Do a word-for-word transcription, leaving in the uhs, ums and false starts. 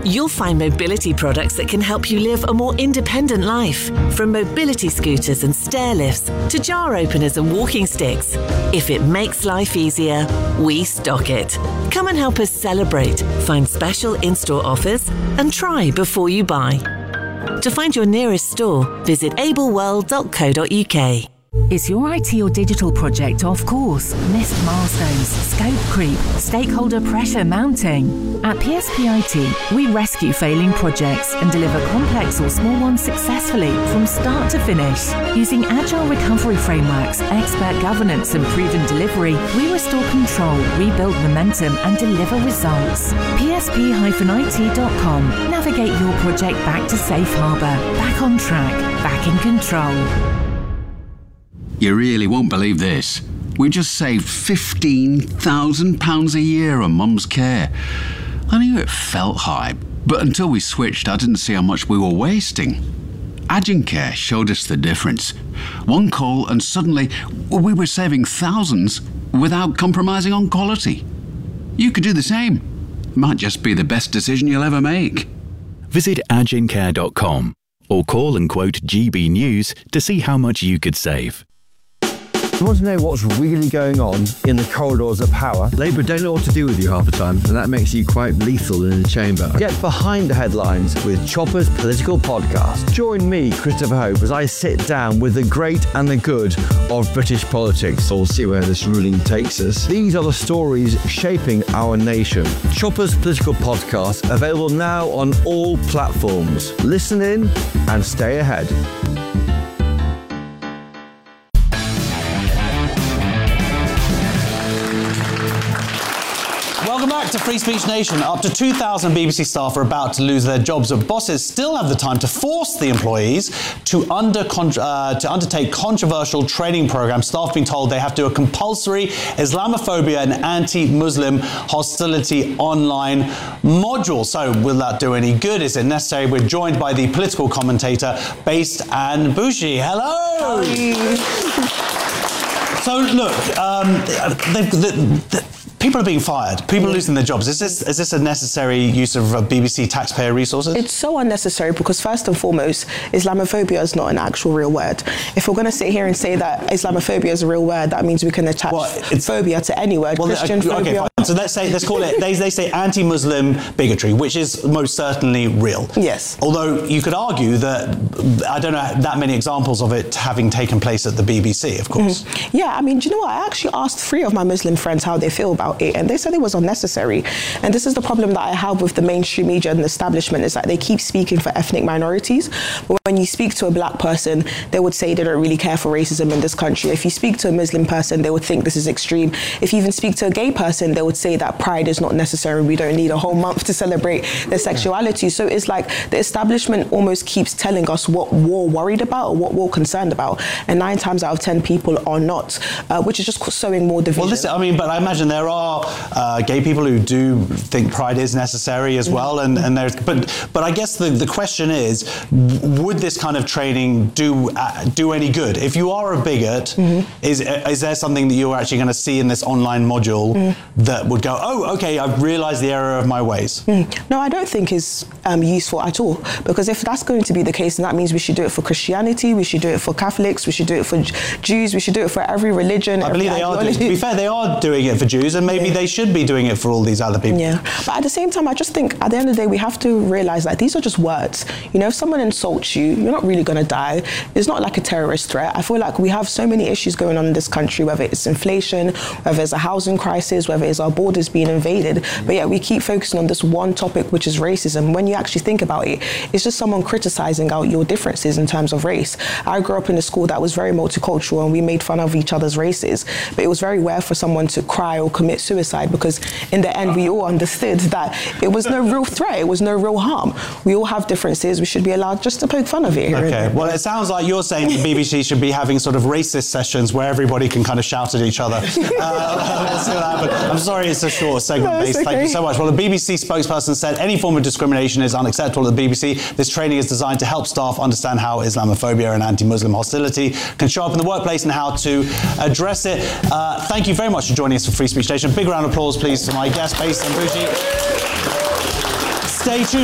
You'll find mobility products that can help you live a more independent life, from mobility scooters and stair lifts to jar openers and walking sticks. If it makes life easier, we stock it. Come and help us celebrate, find special in-store offers, and try before you buy. To find your nearest store, visit able world dot co dot U K. Is your I T or digital project off course? Missed milestones, scope creep, stakeholder pressure mounting? At P S P I T, we rescue failing projects and deliver complex or small ones successfully from start to finish. Using agile recovery frameworks, expert governance and proven delivery, we restore control, rebuild momentum and deliver results. P S P I T dot com. Navigate your project back to safe harbour, back on track, back in control. You really won't believe this. We just saved fifteen thousand pounds a year on Mum's care. I knew it felt high, but until we switched, I didn't see how much we were wasting. Agencare showed us the difference. One call and suddenly we were saving thousands without compromising on quality. You could do the same. Might just be the best decision you'll ever make. Visit agencare dot com or call and quote G B News to see how much you could save. You want to know what's really going on in the corridors of power? Labour don't know what to do with you half the time, and that makes you quite lethal in the chamber. Get behind the headlines with Chopper's Political Podcast. Join me, Christopher Hope, as I sit down with the great and the good of British politics. We'll see where this ruling takes us. These are the stories shaping our nation. Chopper's Political Podcast, available now on all platforms. Listen in and stay ahead. Welcome back to Free Speech Nation. Up to two thousand B B C staff are about to lose their jobs, but bosses still have the time to force the employees to, under, uh, to undertake controversial training programs. Staff being told they have to do a compulsory Islamophobia and anti-Muslim hostility online module. So will that do any good? Is it necessary? We're joined by the political commentator based Anne Boushey. Hello! So look, um, they've, the, the, people are being fired. People are losing their jobs. Is this is this a necessary use of uh, B B C taxpayer resources? It's so unnecessary because first and foremost, Islamophobia is not an actual real word. If we're going to sit here and say that Islamophobia is a real word, that means we can attach well, phobia to any word. Well, Christian okay, phobia. Fine. So let's say let's call it. They they say anti-Muslim bigotry, which is most certainly real. Yes. Although you could argue that I don't know that many examples of it having taken place at the B B C, of course. Mm-hmm. Yeah, I mean, do you know what? I actually asked three of my Muslim friends how they feel about it, and they said it was unnecessary. And this is the problem that I have with the mainstream media and the establishment, is that they keep speaking for ethnic minorities, but when you speak to a black person, they would say they don't really care for racism in this country. If you speak to a Muslim person, they would think this is extreme. If you even speak to a gay person, they would say that pride is not necessary. We don't need a whole month to celebrate their sexuality. So it's like the establishment almost keeps telling us what we're worried about or what we're concerned about, and nine times out of ten people are not, uh, which is just sowing more division. Well, listen, I mean, but I imagine there are uh, gay people who do think pride is necessary as well, and, and there's, but but I guess the, the question is, would this kind of training do uh, do any good? If you are a bigot, mm-hmm. is is there something that you're actually going to see in this online module mm. that would go, oh, okay, I've realised the error of my ways? Mm. No, I don't think it's um, useful at all, because if that's going to be the case, then that means we should do it for Christianity, we should do it for Catholics, we should do it for Jews, we should do it for every religion. I every believe they ideology. are. Doing, to be fair, they are doing it for Jews, and maybe yeah. they should be doing it for all these other people. Yeah, but at the same time, I just think at the end of the day, we have to realise that these are just words. You know, if someone insults you, you're not really going to die. It's not like a terrorist threat. I feel like we have so many issues going on in this country, whether it's inflation, whether it's a housing crisis, whether it's our borders being invaded. But yeah, we keep focusing on this one topic, which is racism. When you actually think about it, it's just someone criticising out your differences in terms of race. I grew up in a school that was very multicultural, and we made fun of each other's races. But it was very rare for someone to cry or commit suicide, because in the end, we all understood that it was no real threat, it was no real harm. We all have differences, we should be allowed just to poke fun of it here. Okay, well, it sounds like you're saying the B B C should be having sort of racist sessions where everybody can kind of shout at each other. Uh, let's see what happens. I'm sorry it's a short segment, no, based. Okay. Thank you so much. Well, the B B C spokesperson said any form of discrimination is unacceptable at the B B C. This training is designed to help staff understand how Islamophobia and anti-Muslim hostility can show up in the workplace and how to address it. Uh, thank you very much for joining us for Free Speech Nation. Big round of applause, please, to my guest, Bass and Boushey. Stay tuned.